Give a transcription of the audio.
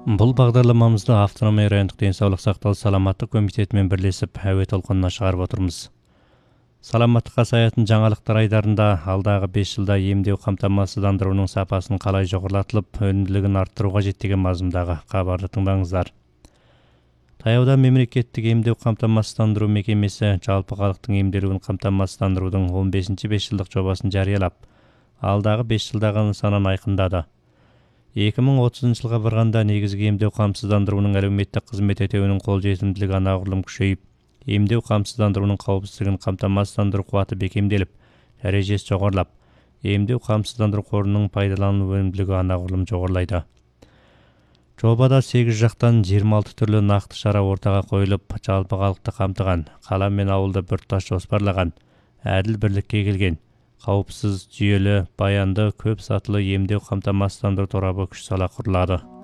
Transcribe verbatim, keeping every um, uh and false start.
Бұл бағдарламамызды автономия райондық денсаулық сақтау саламаттық комитетімен бірлесіп әуе толқынына шығарып отырмыз. Саламаттыққа саятын жаңалықтар айдарында алдағы бес жылда емдеу қамтамасыздандыруының сапасын қалай жоғарылатылып, өнімділігін арттыруға жетеген мазмұндағы хабарды тыңдаңыздар. Таяуда мемлекеттік емдеу қамтамасыздандыру мекемесі жалпы халықтың емделуін қамтамасыздандырудың он бесінші бесжылдық жобасын жариялап, алдағы бес жылдағы нысанын айқындады. екі мың отызыншы жылға барғанда негізгі емдеу қамсыздандыруының әлеуметтік қызмет етуінің қолжетімділігі анағұрлым күшейіп, емдеу қамсыздандыруының қауіпсіздігін қамтамасыздандыру қуаты бекемделіп, дәрежесі жоғарылап, емдеу қамсыздандыру қорының пайдалану өнімділігі анағұрлым жоғарылайды. Жобада сегіз жақтан жиырма алты түрлі нақты шара ортаға қойылып, жалпы халықты қамтыған, қала мен ауылды біртұтас жоспарлаған, әділ бірлікке келген, қауіпсіз, жүйелі, баянды, көп сатылы емдеу қамтамасыздандыру торабы күш сала құрылады.